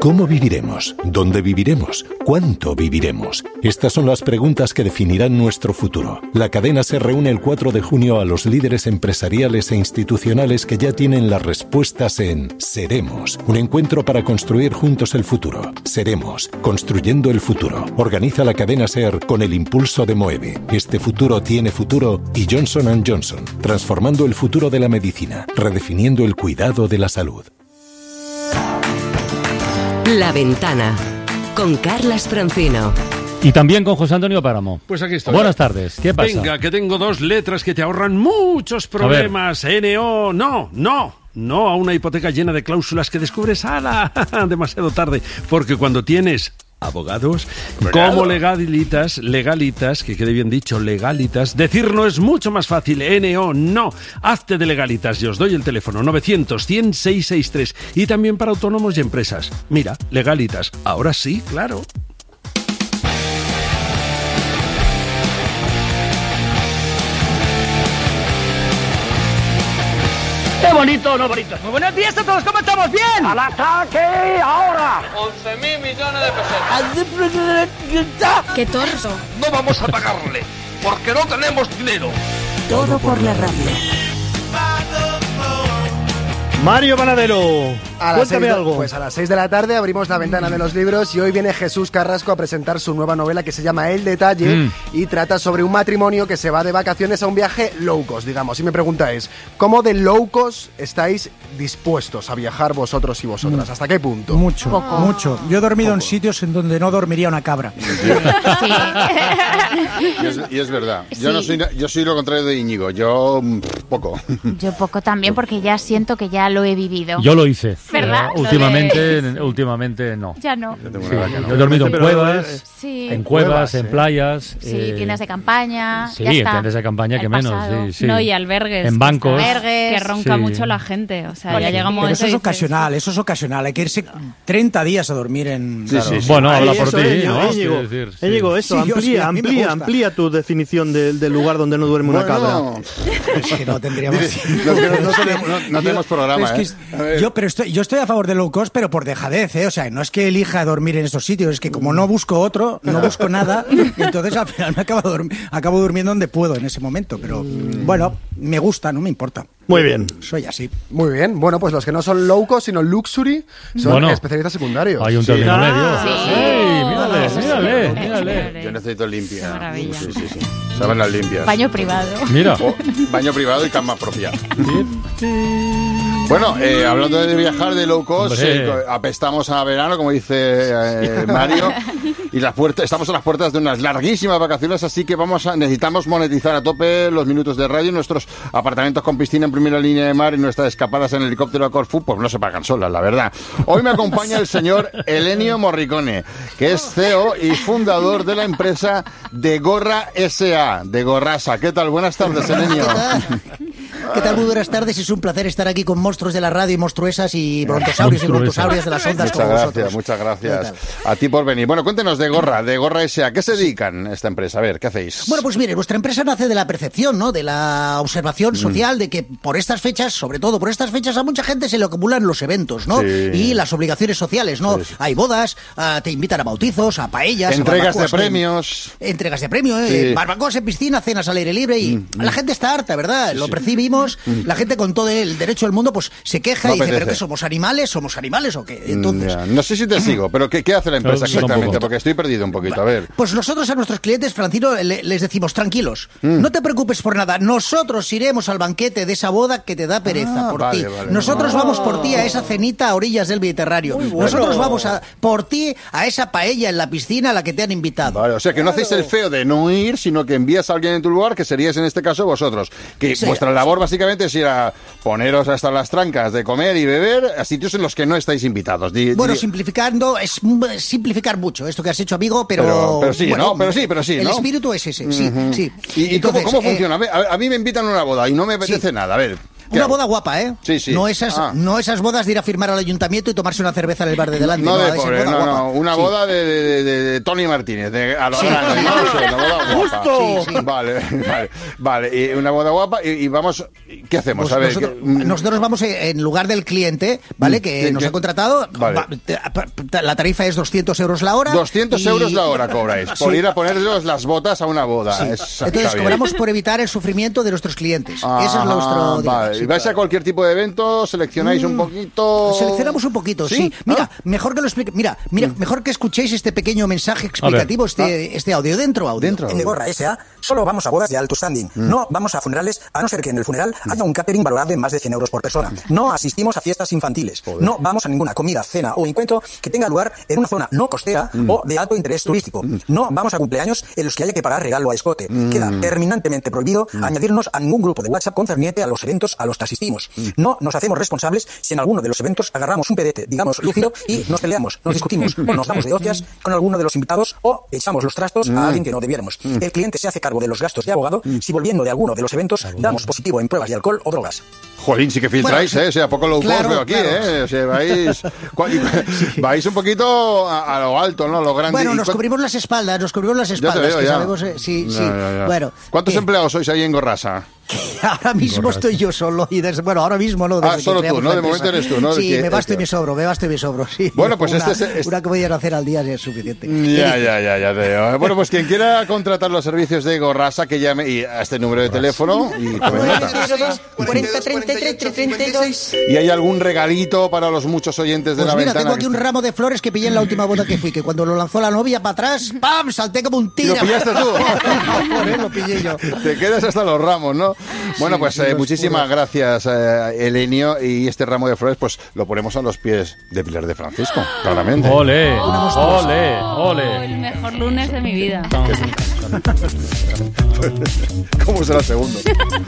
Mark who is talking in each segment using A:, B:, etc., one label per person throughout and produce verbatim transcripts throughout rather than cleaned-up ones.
A: ¿Cómo viviremos? ¿Dónde viviremos? ¿Cuánto viviremos? Estas son las preguntas que definirán nuestro futuro. La cadena se reúne el cuatro de junio a los líderes empresariales e institucionales que ya tienen las respuestas en Seremos, un encuentro para construir juntos el futuro. Seremos, construyendo el futuro. Organiza la cadena SER con el impulso de Moeve. Este futuro tiene futuro y Johnson and Johnson, transformando el futuro de la medicina, redefiniendo el cuidado de la salud.
B: La Ventana, con Carlas Francino.
C: Y también con José Antonio Páramo.
D: Pues aquí estoy.
C: Buenas tardes, ¿qué pasa?
D: Venga, que tengo dos letras que te ahorran muchos problemas. N O, no, no. No a una hipoteca llena de cláusulas que descubres ¡ala! demasiado tarde. Porque cuando tienes abogados como Legalitas, Legalitas, que quede bien dicho, Legalitas, decir no es mucho más fácil. N O, no. Hazte de Legalitas y os doy el teléfono novecientos, cien, seiscientos sesenta y tres. Y también para autónomos y empresas. Mira, Legalitas. Ahora sí, claro.
E: ¡Qué bonito, no bonito! ¡Muy buenos días a todos! ¿Cómo estamos? ¡Bien! ¡Al ataque ahora!
F: once mil millones de pesetas.
G: ¡Qué torso!
F: No vamos a pagarle, porque no tenemos dinero.
B: Todo por la radio.
H: Mario Panadero,
I: a
H: cuéntame
I: seis,
H: algo.
I: Pues a las seis de la tarde abrimos la ventana de los libros y hoy viene Jesús Carrasco a presentar su nueva novela que se llama El Detalle mm. y trata sobre un matrimonio que se va de vacaciones a un viaje low cost, digamos. Y mi pregunta es, ¿cómo de low cost estáis dispuestos a viajar vosotros y vosotras? ¿Hasta qué punto?
J: Mucho,
G: Poco.
J: mucho. Yo he dormido Poco. en sitios en donde no dormiría una cabra.
G: Sí.
K: y, es, y es verdad. Yo, sí. no soy, yo soy lo contrario de Íñigo. Yo poco.
G: Yo poco también porque ya siento que ya lo he vivido.
C: Yo lo hice.
G: ¿Verdad?
C: Uh, últimamente, de... últimamente no.
G: Ya no.
C: Sí. Yo he dormido en cuevas,
G: sí.
C: en cuevas, cuevas en
I: ¿eh?
C: playas.
G: Sí,
C: eh...
G: tiendas de campaña.
C: Sí,
G: ya está.
C: tiendas de campaña que menos. Sí, sí.
L: No, y albergues.
C: En bancos.
L: Albergues. Que ronca
C: sí.
L: mucho la gente. O sea,
J: Oye,
L: ya llegamos
J: pero
L: a
J: eso es ocasional, eso es ocasional. Hay que irse treinta días a dormir en...
K: Sí, sí, sí.
C: Bueno, habla por
H: eso,
C: ti,
H: eh,
C: ¿no?
H: Íñigo,
C: decir, sí.
H: Íñigo, eso,
J: Sí,
H: amplía,
J: sí, a mí me
H: amplía,
J: gusta.
H: amplía tu definición del, del lugar donde no duerme
K: Bueno,
H: una cabra.
K: no.
J: Es que no tendríamos...
K: no, no, no, tenemos, no, no tenemos programa,
J: es que
K: ¿eh?
J: Yo, pero estoy, yo estoy a favor de low cost, pero por dejadez, ¿eh? O sea, no es que elija dormir en esos sitios, es que como no busco otro, no busco nada, entonces al final me acabo, dorm- acabo durmiendo donde puedo en ese momento. Pero bueno, me gusta, no me importa.
H: Muy bien.
J: Soy así.
I: Muy bien. Bueno, pues los que no son low cost, sino luxury, son
C: bueno,
I: especialistas secundarios.
C: Hay un
I: sí.
C: término
I: ah,
C: medio.
L: Sí.
C: Sí, mírale,
L: Sí,
C: mírale,
L: sí,
C: mírale.
L: sí.
K: Yo necesito limpia.
L: Qué maravilla.
K: Sí, sí, sí. Sábanas limpias.
L: Baño privado.
C: Mira.
K: O baño privado y cama propia. Bueno, eh, hablando de viajar de low cost, eh, apestamos a verano, como dice eh, Mario, y las puertas, estamos a las puertas de unas larguísimas vacaciones, así que vamos a necesitamos monetizar a tope los minutos de radio. Nuestros apartamentos con piscina en primera línea de mar y nuestras escapadas en helicóptero a Corfú, pues no se pagan solas, la verdad. Hoy me acompaña el señor Elenio Morricone, que es C E O y fundador de la empresa De Gorra S A, de Gorrasa. ¿Qué tal? Buenas tardes, Elenio.
J: ¿Qué tal? Muy buenas tardes. Es un placer estar aquí con monstruos de la radio y monstruesas y brontosaurios y brontosaurias de las ondas
K: muchas
J: como
K: gracias,
J: vosotros.
K: muchas gracias a ti por venir. Bueno, cuéntenos de Gorra, de Gorra S A. ¿Qué se dedican esta empresa? A ver, ¿qué hacéis?
J: Bueno, pues mire, nuestra empresa nace de la percepción, ¿no? De la observación social mm. de que por estas fechas, sobre todo por estas fechas, a mucha gente se le acumulan los eventos, ¿no? Sí. Y las obligaciones sociales, ¿no? Sí, sí. Hay bodas, uh, te invitan a bautizos, a paellas,
K: entregas
J: a
K: de premios.
J: Entregas de premios, sí. eh, barbacoas en piscina, cenas al aire libre y mm. la gente está harta, ¿verdad? Sí, lo percibimos, mm. la gente con todo el derecho del mundo pues se queja no y dice, ¿pero qué somos animales? ¿Somos animales o qué? Entonces...
K: Yeah. No sé si te sigo, pero ¿qué, qué hace la empresa exactamente? Porque estoy perdido un poquito, a ver.
J: Pues nosotros a nuestros clientes, Francino, le, les decimos, tranquilos, mm. no te preocupes por nada, nosotros iremos al banquete de esa boda que te da pereza, ah, por
K: vale,
J: ti.
K: Vale,
J: nosotros
K: no.
J: vamos por ti a esa cenita a orillas del Mediterráneo. Bueno. Nosotros vamos a, por ti a esa paella en la piscina a la que te han invitado.
K: Vale, o sea que no hacéis el feo de no ir, sino que envías a alguien en tu lugar, que seríais en este caso vosotros. Que sí, vuestra labor básicamente es ir a poneros hasta las trancas de comer y beber a sitios en los que no estáis invitados. Di,
J: bueno,
K: di...
J: simplificando, es simplificar mucho esto que has hecho, amigo, pero...
K: Pero, pero sí, bueno, ¿no? Pero sí, pero sí,
J: el
K: ¿no?
J: El espíritu es ese, sí, uh-huh. sí.
K: ¿Y, y
J: Entonces,
K: cómo, cómo
J: eh,
K: funciona? A, a mí me invitan a una boda y no me apetece
J: sí.
K: nada, a ver...
J: Una boda guapa, ¿eh?
K: Sí, sí.
J: No esas,
K: ah.
J: no esas bodas de ir a firmar al ayuntamiento y tomarse una cerveza en el bar de delante.
K: No,
J: no,
K: de
J: de
K: pobre,
J: boda
K: no,
J: guapa.
K: no, una
J: Sí.
K: boda de, de, de, de Tony Martínez, de a lo grande, no sé, una boda guapa.
J: ¡Justo! Sí, sí.
K: Vale, vale, vale, y una boda guapa y, y vamos, ¿qué hacemos?
J: Pues
K: a ver,
J: nosotros,
K: que,
J: nosotros vamos en lugar del cliente, ¿vale? Que
K: ¿Qué,
J: nos
K: qué?
J: ha contratado.
K: Vale.
J: Va, la tarifa es doscientos euros la hora.
K: doscientos
J: y...
K: euros la hora cobráis, por
J: Sí.
K: ir a poneros las botas a una boda.
J: Sí.
K: Es,
J: Entonces
K: está
J: cobramos
K: bien.
J: por evitar el sufrimiento de nuestros clientes.
K: Ah,
J: Ese es nuestro... digamos,
K: vale.
J: sí,
K: ¿Y vais
J: claro.
K: a cualquier tipo de evento? ¿Seleccionáis
J: Mm,
K: un poquito?
J: Seleccionamos un poquito, sí.
K: ¿Sí?
J: Mira,
K: ¿Ah?
J: mejor que lo explique. Mira, mira, mejor que escuchéis este pequeño mensaje explicativo,
K: Ah.
J: este, este audio. Dentro audio.
K: Dentro
M: En Negorra S A solo vamos a bodas de alto standing.
K: Mm.
M: No vamos a funerales, a no ser que en el funeral haya un catering valorado en más de cien euros por persona. No asistimos a fiestas infantiles. No vamos a ninguna comida, cena o encuentro que tenga lugar en una zona no costera
K: Mm.
M: o de alto interés turístico. No vamos a cumpleaños en los que haya que pagar regalo a escote.
K: Mm.
M: Queda terminantemente prohibido añadirnos a ningún grupo de WhatsApp concerniente a los eventos a los que asistimos. No nos hacemos responsables si en alguno de los eventos agarramos un pedete, digamos, lúcido, y nos peleamos, nos discutimos o nos damos de hostias con alguno de los invitados o echamos los trastos
K: Mm.
M: a alguien que no debiéramos. El cliente se hace cargo de los gastos de abogado si volviendo de alguno de los eventos damos positivo en pruebas de alcohol o drogas.
K: Jolín, sí que filtráis,
J: Bueno,
K: ¿eh? O sea, poco low cost
J: claro,
K: veo aquí,
J: claro.
K: ¿eh? O sea, vais, cua- vais un poquito a, a lo alto, ¿no? A lo grande.
J: Bueno,
K: ¿Y
J: nos
K: cuán-
J: cubrimos las espaldas, nos cubrimos las
K: Ya te
J: espaldas,
K: veo,
J: que
K: ya.
J: sabemos, eh, sí,
K: Ya,
J: sí.
K: ya, ya.
J: Bueno,
K: ¿Cuántos
J: ¿qué?
K: empleados sois ahí en Gorrasa?
J: Ahora mismo
K: Gorrasa.
J: estoy yo solo y desde, bueno, ahora mismo no.
K: Ah,
J: desde que
K: solo tú,
J: creamos
K: ¿no?
J: la
K: De momento
J: empresa.
K: eres tú, ¿no?
J: Sí,
K: Que-
J: me basto y
K: que-
J: me sobro, me basto y me sobro, sí.
K: Bueno, pues
J: una,
K: este es- es-
J: una que voy a hacer al día es suficiente.
K: Ya, ya, ya, ya te veo. Bueno, pues quien quiera contratar los servicios de Gorrasa, que llame y a este número de teléfono y tome nota.
J: cuarenta, treinta y tres, treinta y dos.
K: ¿Y hay algún regalito para los muchos oyentes de
J: Pues
K: la
J: mira,
K: ventana?
J: tengo aquí un ramo de flores que pillé en la última boda que fui, que cuando lo lanzó la novia para atrás, ¡pam!, salté como un tigre.
K: ¿Lo pillaste tú?
J: Por él lo pillé yo.
K: Te quedas hasta los ramos, ¿no? Bueno, pues
J: sí,
K: eh,
J: los
K: muchísimas
J: puros.
K: gracias, eh, Elenio. Y este ramo de flores, pues lo ponemos a los pies de Pilar de Francisco, claramente.
C: Ole,
L: Oh,
C: ole,
L: oh,
C: ole.
L: el mejor lunes de mi vida.
K: ¿Cómo será el segundo?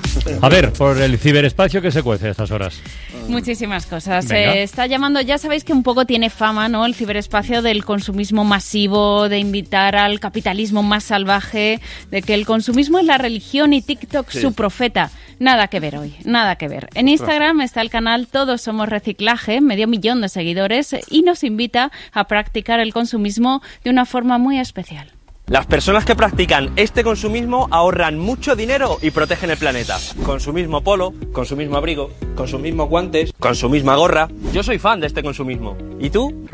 C: A ver, por el ciberespacio que se cuece a estas horas.
L: Muchísimas cosas.
C: Venga.
L: Eh, está llamando, ya sabéis que un poco tiene fama, ¿no? El ciberespacio del consumismo masivo, de invitar al capitalismo más salvaje, de que el consumismo es la religión y TikTok
N: Sí.
L: su profeta. Nada que ver hoy, nada que ver. En Instagram está el canal Todos Somos Reciclaje, medio millón de seguidores, y nos invita a practicar el consumismo de una forma muy especial.
N: Las personas que practican este consumismo ahorran mucho dinero y protegen el planeta. Con su mismo polo, con su mismo abrigo, con sus mismos guantes, con su misma gorra. Yo soy fan de este consumismo. ¿Y tú?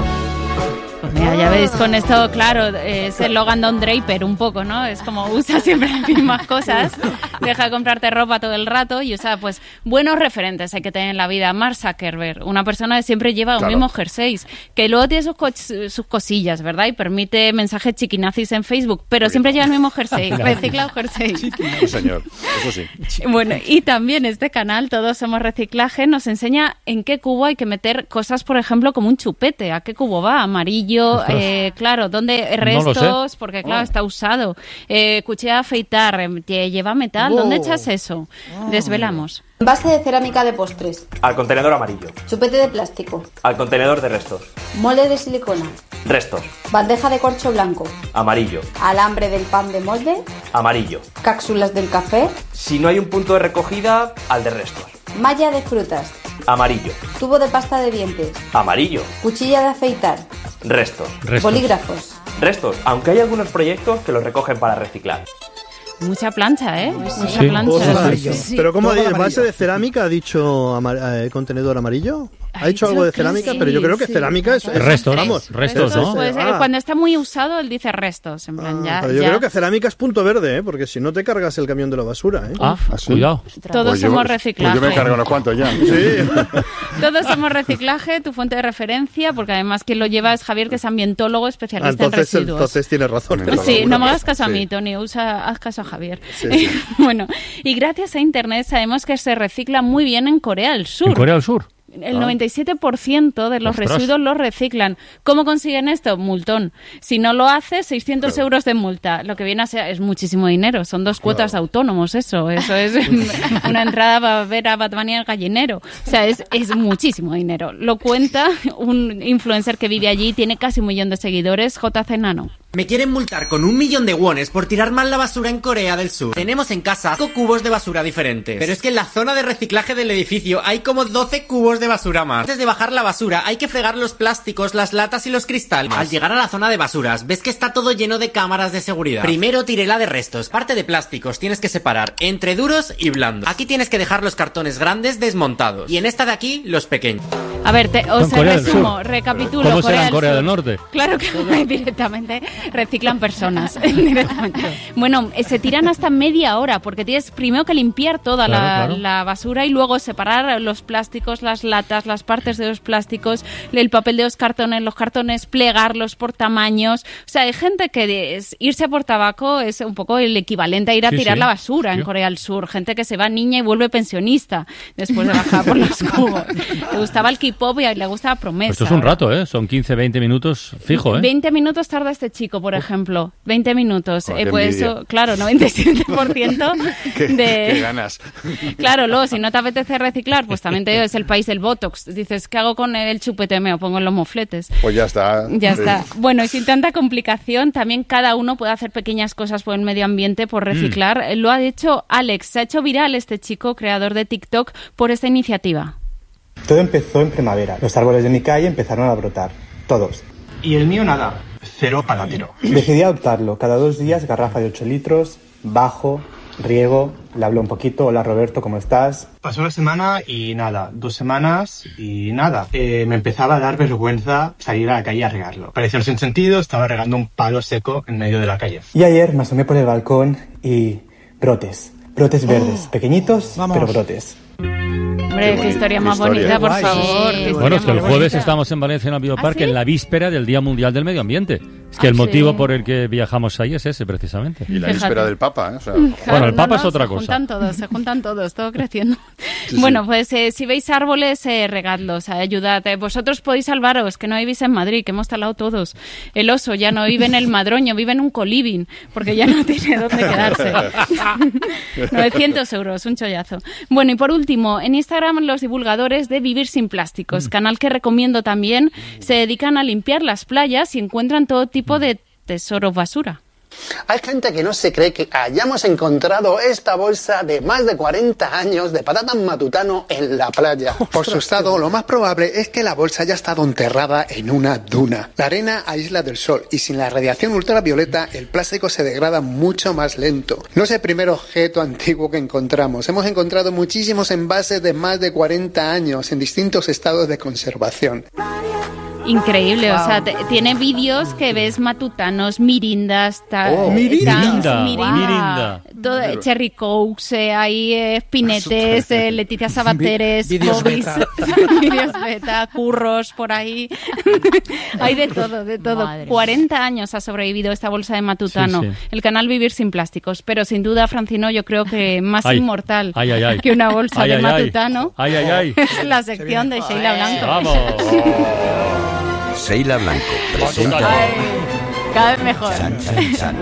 L: Pues mira, ya veis, con esto, claro, es el Logan Don Draper un poco, ¿no? Es como usa siempre las mismas cosas, deja de comprarte ropa todo el rato y usa, pues, buenos referentes hay que tener en la vida. Mark Zuckerberg, una persona que siempre lleva los
O: Claro.
L: mismos jerseys, que luego tiene sus, co- sus cosillas, ¿verdad? Y permite mensajes chiquinazis en Facebook, pero siempre lleva el mismo jersey, recicla un jersey.
K: Sí, señor. Eso sí.
L: Bueno, y también este canal, Todos Somos Reciclaje, nos enseña en qué cubo hay que meter cosas, por ejemplo, como un chupete. ¿A qué cubo va? Amarillo, eh, claro, ¿dónde
O: No lo
L: restos?
O: sé.
L: Porque, claro,
O: Oh.
L: está usado. Eh, cuchilla de afeitar, eh, que lleva metal. ¿Dónde
O: Oh.
L: echas eso? Desvelamos.
P: Base de cerámica de postres,
N: Al contenedor amarillo.
P: chupete de plástico,
N: Al contenedor de restos.
P: molde de silicona,
N: Restos.
P: bandeja de corcho blanco,
N: Amarillo.
P: alambre del pan de molde,
N: Amarillo.
P: cápsulas del café,
N: Si no hay un punto de recogida, al de restos.
P: malla de frutas,
N: Amarillo.
P: tubo de pasta de dientes,
N: Amarillo.
P: cuchilla de afeitar,
N: Restos.
P: bolígrafos.
N: Restos. Aunque hay algunos proyectos que los recogen para reciclar.
L: Mucha plancha, ¿eh? Mucha
H: Sí.
L: plancha.
H: Todo amarillo.
L: Sí.
H: Pero ¿cómo ha
L: Todo
H: dicho?
L: amarillo.
H: ¿Base de cerámica ha dicho amar- eh, contenedor amarillo? Ha,
L: Ha
H: dicho algo
L: dicho
H: de
L: que
H: cerámica,
L: sí,
H: pero yo creo que
L: sí.
H: cerámica es... es-
C: Restos,
H: vamos,
C: restos,
H: eso
C: ¿no?
H: es,
L: Puede ser
H: ah,
L: que cuando está muy usado, él dice restos. En plan, ya,
H: pero yo
L: ya.
H: creo que cerámica es punto verde, ¿eh? Porque si no te cargas el camión de la basura, ¿eh?
C: Ah, cuidado.
L: Todos
K: Pues yo-
L: somos
K: pues
L: reciclaje.
K: yo me cargo unos cuantos ya.
H: Sí.
L: Todos somos reciclaje, tu fuente de referencia, porque además quien lo lleva es Javier, que es ambientólogo
H: Ah,
L: especialista
H: entonces,
L: en residuos.
H: entonces tienes razón.
L: Sí, no me hagas caso a
H: Sí.
L: mí, Tony, usa, haz caso a Javier.
H: Sí, sí.
L: Bueno, y gracias a Internet sabemos que se recicla muy bien en Corea del Sur.
C: ¿En Corea del Sur?
L: El
C: Ah.
L: noventa y siete por ciento de los
C: Ostras.
L: residuos los reciclan. ¿Cómo consiguen esto? Multón. Si no lo hace, seiscientos euros de multa. Lo que viene a ser es muchísimo dinero. Son dos cuotas de autónomos, eso. Eso es una entrada para ver a Batman y al gallinero. O sea, es, es muchísimo dinero. Lo cuenta un influencer que vive allí, tiene casi un millón de seguidores, J C Nano.
O: Me quieren multar con un millón de wones por tirar mal la basura en Corea del Sur. Tenemos en casa cinco cubos de basura diferentes. Pero es que en la zona de reciclaje del edificio hay como doce cubos de basura más. Antes de bajar la basura hay que fregar los plásticos, las latas y los cristales. Al llegar a la zona de basuras ves que está todo lleno de cámaras de seguridad. Primero tiré la de restos. Parte de plásticos tienes que separar entre duros y blandos. Aquí tienes que dejar los cartones grandes desmontados. Y en esta de aquí, los pequeños.
L: A ver, te, os resumo, recapitulo.
C: ¿Cómo será en Corea
L: del,
C: del Norte?
L: Claro que directamente reciclan personas. Directamente. Bueno, se tiran hasta media hora porque tienes primero que limpiar toda
C: claro,
L: la,
C: claro.
L: la basura y luego separar los plásticos, las latas, las partes de los plásticos, el papel de los cartones, los cartones, plegarlos por tamaños. O sea, hay gente que es, irse a por tabaco es un poco el equivalente a ir a
C: sí,
L: tirar
C: sí.
L: la basura en sí. Corea del Sur. Gente que se va niña y vuelve pensionista después de bajar por los cubos. Le gustaba el K-pop y le gustaba Promesa.
C: Esto es un rato, ¿eh? Son quince, veinte minutos fijo, ¿eh?
L: veinte minutos tarda este chico, por ejemplo. veinte minutos.
K: Oh,
L: eh, pues eso, claro, noventa y siete por ciento
K: ¿Qué,
L: de...
K: qué ganas?
L: Claro, luego, si no te apetece reciclar, pues también te digo, es el país del Botox. Dices, ¿qué hago con el chupete? Me lo pongo en los mofletes.
K: Pues ya está.
L: Ya está. Bueno, y sin tanta complicación, también cada uno puede hacer pequeñas cosas por el medio ambiente, por reciclar. Mm. Lo ha hecho Alex. Se ha hecho viral este chico, creador de TikTok, por esta iniciativa.
Q: Todo empezó en primavera. Los árboles de mi calle empezaron a brotar. Todos.
R: Y el mío nada. Cero palatero.
Q: Decidí adoptarlo. Cada dos días, garrafa de ocho litros, bajo, riego, le hablo un poquito. Hola Roberto, ¿cómo estás?
R: Pasó una semana y nada. Dos semanas y nada. Eh, me empezaba a dar vergüenza salir a la calle a regarlo. Parecía un sinsentido, estaba regando un palo seco en medio de la calle.
Q: Y ayer me asomé por el balcón y... brotes. Brotes verdes. Oh, pequeñitos, vamos. Pero brotes.
L: Hombre, qué historia más bonita, por favor.
C: Sí. Bueno, es que el jueves estamos en Valencia en el Bioparque, ¿ah, sí? En la víspera del Día Mundial del Medio Ambiente. Es que
L: ah,
C: el motivo
L: sí.
C: por el que viajamos ahí es ese, precisamente.
K: Y la Fíjate. víspera del Papa, ¿eh? O sea,
C: claro, bueno, el Papa
L: no, no,
C: es otra
L: se
C: cosa.
L: Se juntan todos, se juntan todos, todo creciendo.
K: Sí,
L: bueno,
K: sí.
L: pues eh, si veis árboles, eh, regadlos, eh, ayudad. Eh, vosotros podéis salvaros, que no vivís en Madrid, que hemos talado todos. El oso ya no vive en el Madroño, vive en un coliving, porque ya no tiene dónde quedarse. novecientos euros, un chollazo. Bueno, y por último, en Instagram los divulgadores de Vivir Sin Plásticos, mm. canal que recomiendo también, se dedican a limpiar las playas y encuentran todo tipo de tesoros basura.
S: Hay gente que no se cree que hayamos encontrado esta bolsa de más de cuarenta años de patata matutano en la playa. Por su estado, lo más probable es que la bolsa haya estado enterrada en una duna. La arena aísla del sol y sin la radiación ultravioleta el plástico se degrada mucho más lento. No es el primer objeto antiguo que encontramos. Hemos encontrado muchísimos envases de más de cuarenta años en distintos estados de conservación.
L: Increíble, wow. O sea, te, tiene vídeos que ves matutanos, mirindas, ta,
C: oh,
L: ta,
C: mirinda,
L: mirinda,
C: mirinda.
L: Todo, Cherry Cokes, eh, hay eh, Pinetes, eh, Leticia Sabateres,
J: vídeos beta.
L: vídeos beta, curros por ahí. Hay de todo, de todo. Madre cuarenta años ha sobrevivido esta bolsa de matutano. Sí, sí. El canal Vivir Sin Plásticos, pero sin duda, Francino, yo creo que más ay, inmortal
C: ay, ay, ay.
L: que una bolsa
C: ay,
L: de
C: ay,
L: matutano
C: ay, ay, ay.
L: es la sección de Sheila Blanco.
C: ¡Vamos!
T: Sheila Blanco presenta...
L: Ay, cada vez mejor.
T: Chan, chan, chan.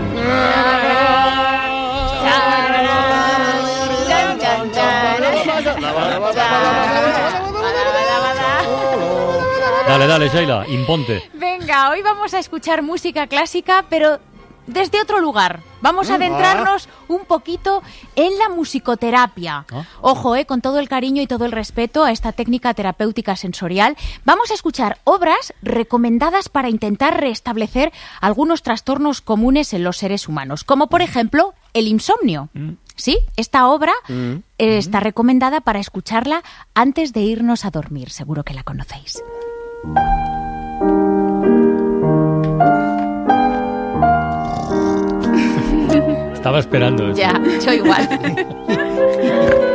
C: Dale, dale, Sheila, imponte.
U: Venga, hoy vamos a escuchar música clásica, pero desde otro lugar. Vamos a adentrarnos un poquito en la musicoterapia. Ojo, eh, con todo el cariño y todo el respeto a esta técnica terapéutica sensorial, vamos a escuchar obras recomendadas para intentar restablecer algunos trastornos comunes en los seres humanos, como por ejemplo el insomnio. Mm. Sí, esta obra mm. eh, está recomendada para escucharla antes de irnos a dormir. Seguro que la conocéis.
C: Estaba esperando eso.
U: Ya, yo igual.